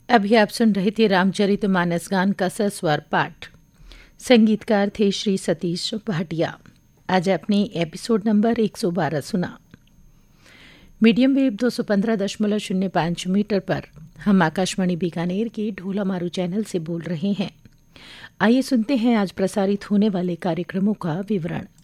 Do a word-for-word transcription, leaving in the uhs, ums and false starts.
अभी आप सुन रहे थे रामचरितमानस गान का सस्वर पाठ। संगीतकार थे श्री सतीश भाटिया। आज आपने एपिसोड नंबर एक सौ बारह सुना। मीडियम वेव दो सौ पंद्रह दशमलव शून्य पाँच मीटर पर हम आकाशवाणी बीकानेर के ढोला मारू चैनल से बोल रहे हैं। आइए सुनते हैं आज प्रसारित होने वाले कार्यक्रमों का विवरण।